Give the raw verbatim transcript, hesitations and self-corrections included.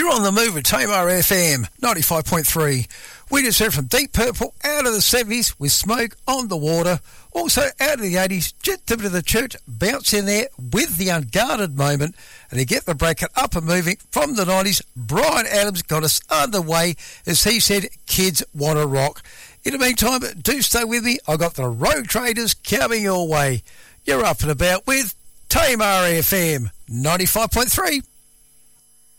You're on the move with Tamar F M, ninety-five point three. We just heard from Deep Purple out of the seventies with Smoke on the Water. Also out of the eighties, Jet to the Church, bounce in there with The Unguarded Moment. And to get the bracket up and moving from the nineties, Bryan Adams got us underway as he said, kids want to rock. In the meantime, do stay with me. I got the Rogue Traders coming your way. You're up and about with Tamar F M, ninety-five point three.